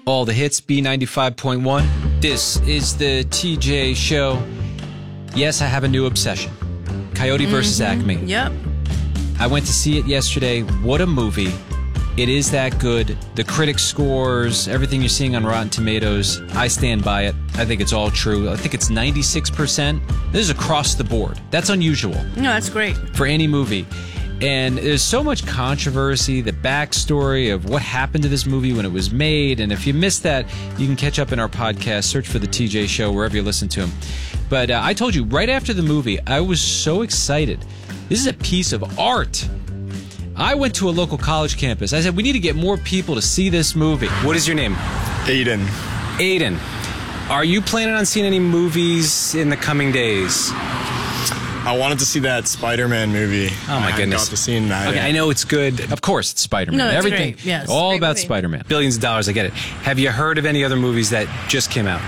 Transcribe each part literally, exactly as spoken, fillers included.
All the hits, B ninety-five point one. This is the T J Show. Yes, I have a new obsession. Coyote versus mm-hmm. Acme. Yep. I went to see it yesterday. What a movie. It is that good. The critic scores, everything you're seeing on Rotten Tomatoes, I stand by it. I think it's all true. I think it's ninety-six percent. This is across the board. That's unusual. No, that's great. For any movie. And there's so much controversy, the backstory of what happened to this movie when it was made. And if you missed that, you can catch up in our podcast. Search for The T J Show wherever you listen to him. But uh, I told you, right after the movie, I was so excited. This is a piece of art. I went to a local college campus. I said, we need to get more people to see this movie. What is your name? Aiden. Aiden. Are you planning on seeing any movies in the coming days? I wanted to see that Spider-Man movie. Oh, my I goodness. got to see that. Okay, I know it's good. Of course, it's Spider-Man. No, it's Everything. great. Yes, all great about movie. Spider-Man. Billions of dollars, I get it. Have you heard of any other movies that just came out?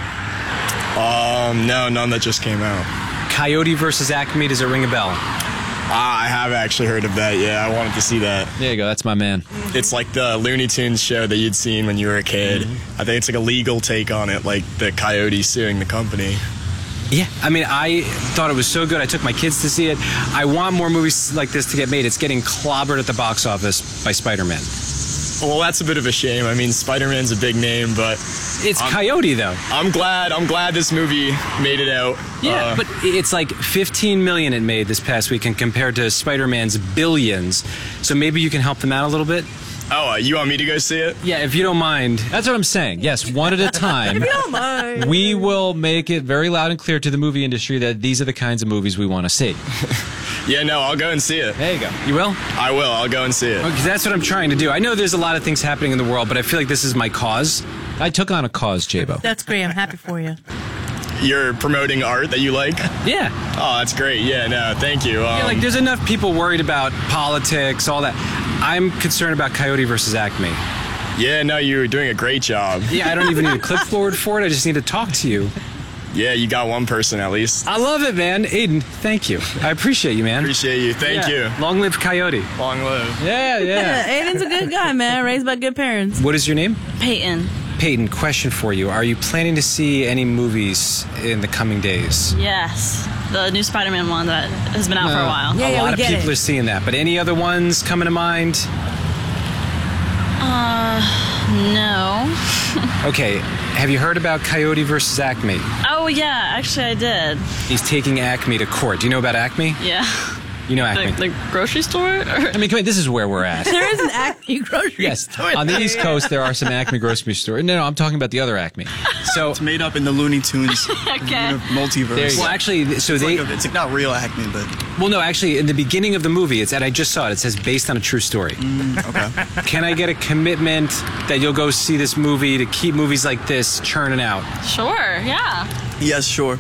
Um, no, none that just came out. Coyote versus Acme, does it ring a bell? Ah, I have actually heard of that. Yeah, I wanted to see that. There you go. That's my man. It's like the Looney Tunes show that you'd seen when you were a kid. Mm-hmm. I think it's like a legal take on it, like the Coyote suing the company. Yeah, I mean, I thought it was so good. I took my kids to see it. I want more movies like this to get made. It's getting clobbered at the box office by Spider-Man. Well, that's a bit of a shame. I mean, Spider-Man's a big name, but it's I'm, Coyote, though. I'm glad. I'm glad this movie made it out. Yeah, uh, but it's like fifteen million it made this past weekend compared to Spider-Man's billions. So maybe you can help them out a little bit. Oh, uh, you want me to go see it? Yeah, if you don't mind. That's what I'm saying. Yes, one at a time. If you don't mind. We will make it very loud and clear to the movie industry that these are the kinds of movies we want to see. Yeah, no, I'll go and see it. There you go. You will? I will. I'll go and see it. Because that's what I'm trying to do. I know there's a lot of things happening in the world, but I feel like this is my cause. I took on a cause, J-Bo. That's great. I'm happy for you. You're promoting art that you like? Yeah. Oh, that's great. Yeah, no, thank you. Um, Yeah, like there's enough people worried about politics, all that. I'm concerned about Coyote versus Acme. Yeah, no, you're doing a great job. Yeah, I don't even need a clipboard for it. I just need to talk to you. Yeah, you got one person at least. I love it, man. Aiden, thank you. I appreciate you, man. Appreciate you. Thank Yeah. you. Long live Coyote. Long live. Yeah, yeah. Yeah, Aiden's a good guy, man. Raised by good parents. What is your name? Peyton. Peyton, question for you. Are you planning to see any movies in the coming days? Yes. The new Spider-Man one that has been out for a while. Yeah, a yeah, lot we of get people it. are seeing that. But any other ones coming to mind? Uh, no. Okay, have you heard about Coyote versus Acme? Oh, yeah, actually I did. He's taking Acme to court. Do you know about Acme? Yeah. You know Acme. The, the grocery store? I mean, come on, this is where we're at. There is an Acme grocery Yes, store. on the East Coast, there are some Acme grocery stores. No, no, I'm talking about the other Acme. So, It's made up in the Looney Tunes Okay. multiverse. there you go. Well, actually, so it's, they... like a, it's like not real Acme, but Well, no, actually, in the beginning of the movie, it's and I just saw it. It says based on a true story. mm, okay. Can I get a commitment that you'll go see this movie to keep movies like this churning out? Sure, yeah. Yes, sure.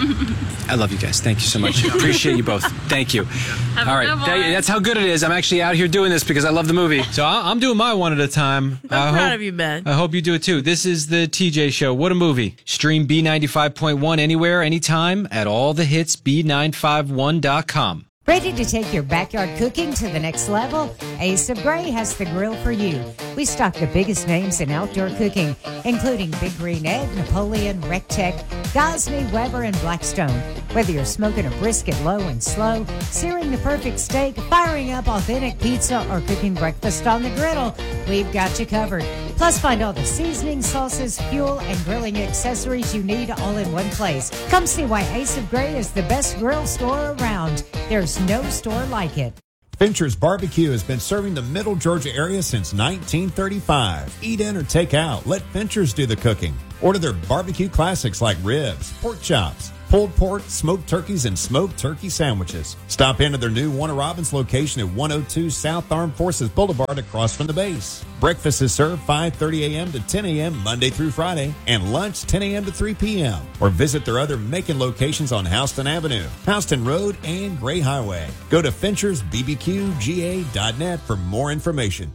I love you guys. Thank you so much. Appreciate you both. Thank you. Have All a right, good that- one. that's how good it is. I'm actually out here doing this because I love the movie. So I- I'm doing my one at a time. I'm I proud hope- of you, Ben. I hope you do it too. This is the T J Show. What a movie. Stream B ninety-five point one anywhere, anytime at all the hits B nine five one dot com. Ready to take your backyard cooking to the next level? Ace of Gray has the grill for you. We stock the biggest names in outdoor cooking, including Big Green Egg, Napoleon, Rectech, Gosney, Weber, and Blackstone. Whether you're smoking a brisket low and slow, searing the perfect steak, firing up authentic pizza, or cooking breakfast on the griddle, we've got you covered. Plus, find all the seasonings, sauces, fuel, and grilling accessories you need all in one place. Come see why Ace of Gray is the best grill store around. There's no store like it. Fincher's Barbecue has been serving the Middle Georgia area since nineteen thirty-five. Eat in or take out. Let Fincher's do the cooking. Order their barbecue classics like ribs, pork chops, pulled pork, smoked turkeys, and smoked turkey sandwiches. Stop into their new Warner Robins location at one oh two South Armed Forces Boulevard across from the base. Breakfast is served five thirty a.m. to ten a.m. Monday through Friday, and lunch ten a.m. to three p.m. Or visit their other Macon locations on Houston Avenue, Houston Road, and Gray Highway. Go to Finchers B B Q G A dot net for more information.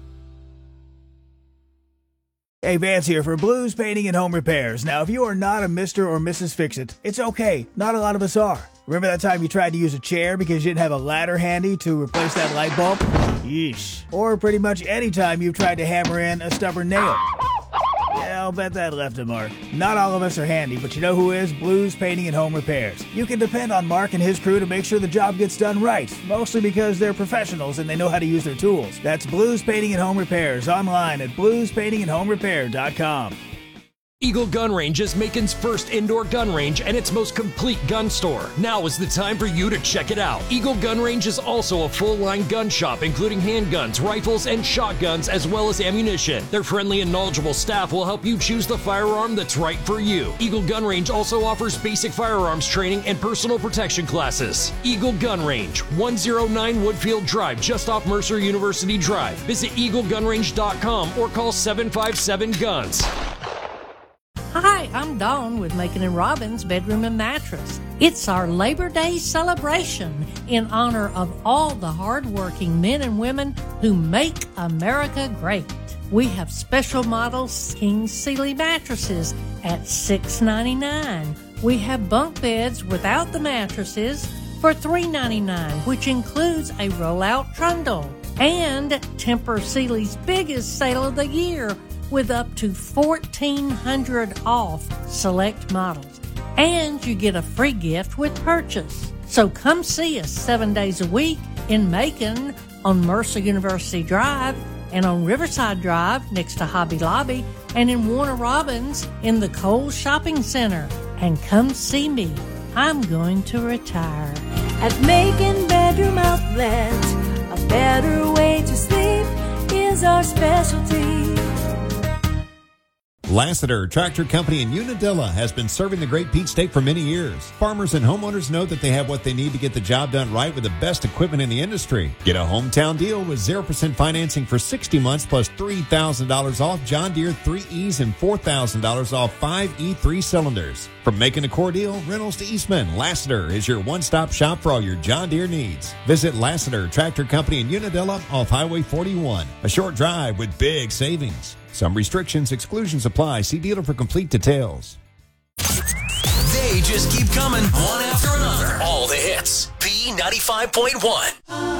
Hey, Vance here for Blues Painting and Home Repairs. Now, if you are not a Mister or Missus Fix-It, it's okay. Not a lot of us are. Remember that time you tried to use a chair because you didn't have a ladder handy to replace that light bulb? Yeesh. Or pretty much any time you've tried to hammer in a stubborn nail. Yeah, I'll bet that left a mark. Not all of us are handy, but you know who is? Blues Painting and Home Repairs. You can depend on Mark and his crew to make sure the job gets done right, mostly because they're professionals and they know how to use their tools. That's Blues Painting and Home Repairs, online at blues painting and home repair dot com. Eagle Gun Range is Macon's first indoor gun range and its most complete gun store. Now is the time for you to check it out. Eagle Gun Range is also a full-line gun shop, including handguns, rifles, and shotguns, as well as ammunition. Their friendly and knowledgeable staff will help you choose the firearm that's right for you. Eagle Gun Range also offers basic firearms training and personal protection classes. Eagle Gun Range, one oh nine Woodfield Drive, just off Mercer University Drive. Visit eagle gun range dot com or call seven five seven guns. Hi, I'm Dawn with Macon and Robbins Bedroom and Mattress. It's our Labor Day celebration in honor of all the hardworking men and women who make America great. We have special models King Sealy mattresses at six ninety-nine. We have bunk beds without the mattresses for three ninety-nine, which includes a roll-out trundle. And Tempur Sealy's biggest sale of the year, with up to fourteen hundred dollars off select models. And you get a free gift with purchase. So come see us seven days a week in Macon on Mercer University Drive and on Riverside Drive next to Hobby Lobby and in Warner Robins in the Kohl's Shopping Center. And come see me. I'm going to retire. At Macon Bedroom Outlet, a better way to sleep is our specialty. Lassiter Tractor Company in Unadilla has been serving the Great Peach State for many years. Farmers and homeowners know that they have what they need to get the job done right with the best equipment in the industry. Get a hometown deal with zero percent financing for sixty months plus three thousand dollars off John Deere three E's and four thousand dollars off five E three cylinders. From making a core deal, rentals to Eastman, Lassiter is your one-stop shop for all your John Deere needs. Visit Lassiter Tractor Company in Unadilla off Highway forty-one. A short drive with big savings. Some restrictions, exclusions apply. See dealer for complete details. They just keep coming, one after another. All the hits. B ninety-five point one.